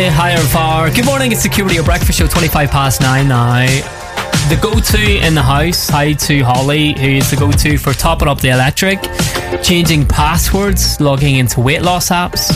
High, higher, far. Good morning, it's the Q Radio Breakfast Show, 25 past 9 now. The go-to in the house, hi to Holly, who is the go-to for topping up the electric, changing passwords, logging into weight loss apps,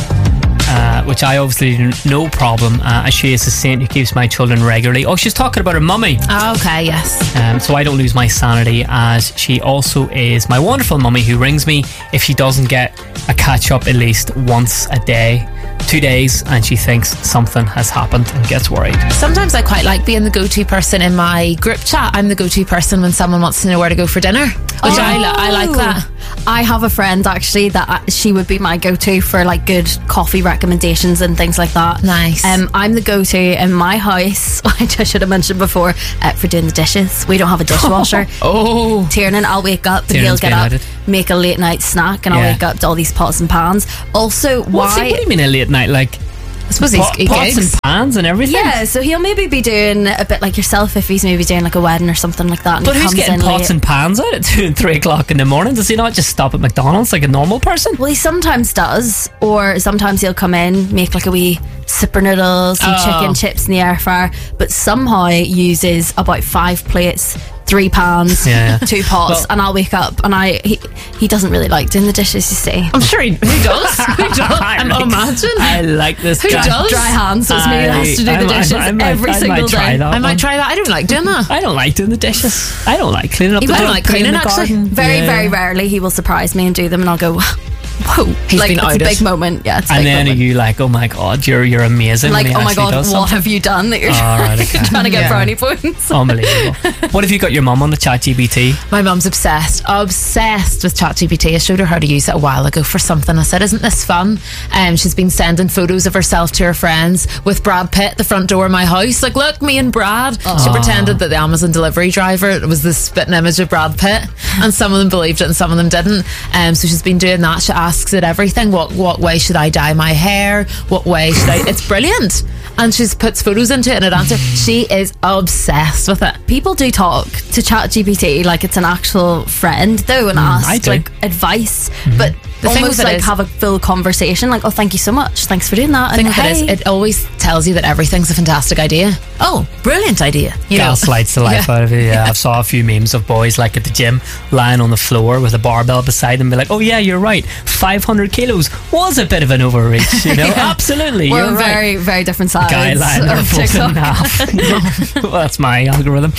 which I obviously do no problem, as she is a saint who keeps my children regularly. Oh, she's talking about her mummy. Oh, okay, yes. So I don't lose my sanity, as she also is my wonderful mummy who rings me if she doesn't get a catch-up at least once a day. 2 days, and she thinks something has happened and gets worried. Sometimes I quite like being the go-to person in my group chat. I'm the go-to person when someone wants to know where to go for dinner, which I like that. I have a friend actually that she would be my go-to for like good coffee recommendations and things like that. Nice. I'm the go-to in my house, which I should have mentioned before, for doing the dishes. We don't have a dishwasher. Oh, Tiernan, I'll wake up and he'll get up, make a late night snack, and I'll wake up to all these pots and pans. Also, what do you mean a late night? Like, I suppose he's pots and pans and everything. Yeah, so he'll maybe be doing a bit like yourself if he's maybe doing like a wedding or something like that. And but who's getting pots and pans out at 2 and 3 o'clock in the morning? Does he not just stop at McDonald's like a normal person? Well, he sometimes does, or sometimes he'll come in, make like a wee super noodles, some chicken chips in the air fryer, but somehow uses about 5 plates, 3 pans, 2 pots, and I'll wake up and he doesn't really like doing the dishes, you see. I'm sure who does? Who does? Imagine. I like this who guy. does? Dry hands, so it's me that has to do the dishes every single day. I might try that. I don't like doing that. I don't like doing the dishes. I don't like cleaning up I don't like cleaning actually. Very rarely he will surprise me and do them, and I'll go, whoa, he's like, been it's outed. a big moment. Yeah, it's a and big then moment. are you like, oh my god, you're amazing? Like, when he oh my actually god, does what something? have you done that you're, right, okay. trying to get brownie points? Unbelievable. What have you got your mum on the ChatGPT? My mum's obsessed with ChatGPT. I showed her how to use it a while ago for something. I said, isn't this fun? She's been sending photos of herself to her friends with Brad Pitt at the front door of my house. Like, look, me and Brad. She pretended that the Amazon delivery driver was the spitting image of Brad Pitt, and some of them believed it and some of them didn't. So she's been doing that. She asks it everything. What way should I dye my hair? What way should I... It's brilliant. And she puts photos into it and it answers. She is obsessed with it. People do talk to ChatGPT like it's an actual friend, though, and ask like advice, but the thing almost with it like is, have a full conversation. Like, oh, thank you so much. Thanks for doing that. The thing with it is, it always tells you that everything's a fantastic idea. Oh, brilliant idea. Gaslights the life out of it. Yeah, I've saw a few memes of boys like at the gym lying on the floor with a barbell beside them, be like, oh yeah, you're right, 500 kilos was a bit of an overreach, you know. Absolutely, we're you're very right. very different sides. Guy lying there folded in half. Well, that's my algorithm.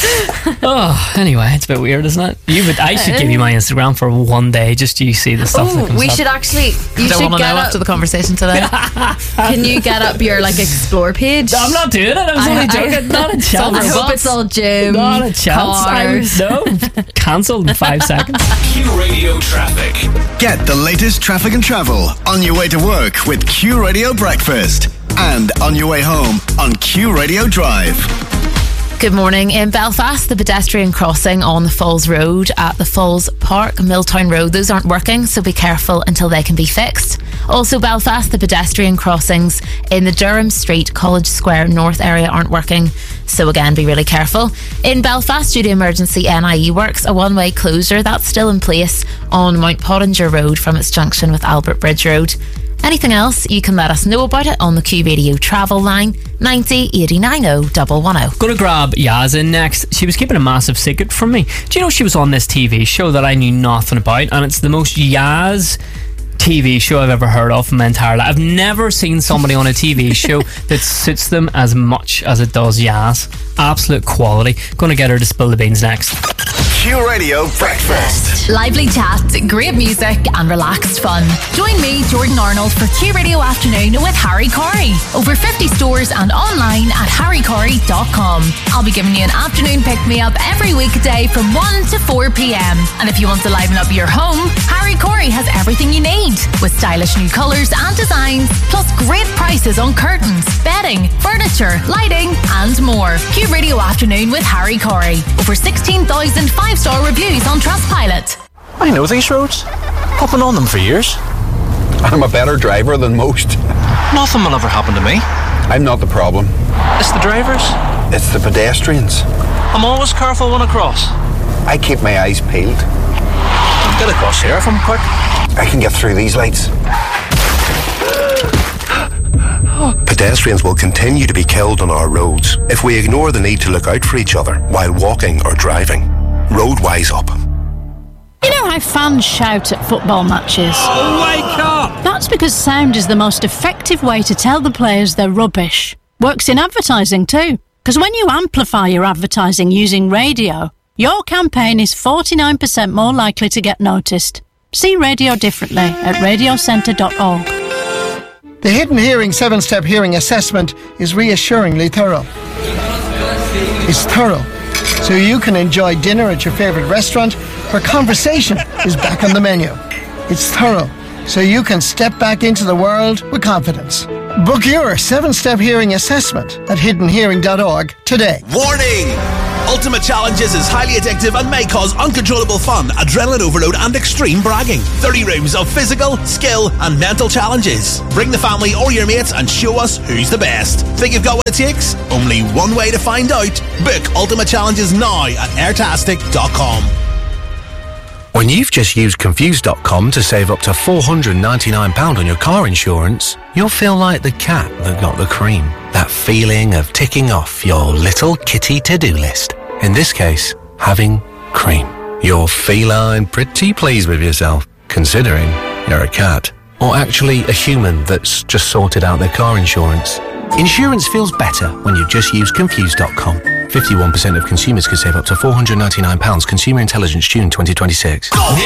Oh, anyway, it's a bit weird, isn't it? I should give you my Instagram for one day, just so you see the stuff that comes we up. should actually, you Don't should want to get know up, after the conversation today. can you get up your like explore page? I'm not doing it. I was only joking. Not a chance. I hope it's all gym. Not a chance. Cars. No, cancelled in 5 seconds. Q Radio Traffic. Get the latest traffic and travel on your way to work with Q Radio Breakfast, and on your way home on Q Radio Drive. Good morning. In Belfast, the pedestrian crossing on the Falls Road at the Falls Park, Milltown Road, those aren't working, so be careful until they can be fixed. Also Belfast, the pedestrian crossings in the Durham Street, College Square North area aren't working, so again, be really careful. In Belfast, due to emergency NIE works, a one-way closure, that's still in place on Mount Pottinger Road from its junction with Albert Bridge Road. Anything else, you can let us know about it on the Q Radio travel line 90 89 110. Gonna grab Yaz in next. She was keeping a massive secret from me. Do you know she was on this TV show that I knew nothing about, and it's the most Yaz TV show I've ever heard of in my entire life. I've never seen somebody on a TV show that suits them as much as it does Yaz. Absolute quality. Gonna get her to spill the beans next. Q Radio Breakfast. Lively chat, great music and relaxed fun. Join me, Jordan Arnold, for Q Radio Afternoon with Harry Corey. Over 50 stores and online at harrycorey.com. I'll be giving you an afternoon pick-me-up every weekday from 1 to 4 p.m. And if you want to liven up your home, Harry Corey has everything you need, with stylish new colours and designs, plus great prices on curtains, bedding, furniture, lighting and more. Q Radio Afternoon with Harry Corey. Over 16,000 5-star reviews on Trustpilot. I know these roads. I've been on them for years. I'm a better driver than most. Nothing will ever happen to me. I'm not the problem. It's the drivers. It's the pedestrians. I'm always careful when I cross. I keep my eyes peeled. I'll get across here if I'm quick. I can get through these lights. Pedestrians will continue to be killed on our roads if we ignore the need to look out for each other while walking or driving. Roadwise Up. You know how fans shout at football matches? Oh, wake up! That's because sound is the most effective way to tell the players they're rubbish. Works in advertising too. Because when you amplify your advertising using radio, your campaign is 49% more likely to get noticed. See radio differently at radiocentre.org. The Hidden Hearing 7-Step Hearing Assessment is reassuringly thorough. It's thorough, so you can enjoy dinner at your favourite restaurant where conversation is back on the menu. It's thorough, so you can step back into the world with confidence. Book your 7-Step Hearing Assessment at hiddenhearing.org today. Warning! Ultimate Challenges is highly addictive and may cause uncontrollable fun, adrenaline overload and extreme bragging. 30 rooms of physical, skill and mental challenges. Bring the family or your mates and show us who's the best. Think you've got what it takes? Only one way to find out. Book Ultimate Challenges now at airtastic.com. When you've just used Confused.com to save up to £499 on your car insurance, you'll feel like the cat that got the cream. That feeling of ticking off your little kitty to-do list. In this case, having cream. You're feline pretty pleased with yourself, considering you're a cat. Or actually a human that's just sorted out their car insurance. Insurance feels better when you just use Confused.com. 51% of consumers could save up to £499. Consumer Intelligence, June 2026.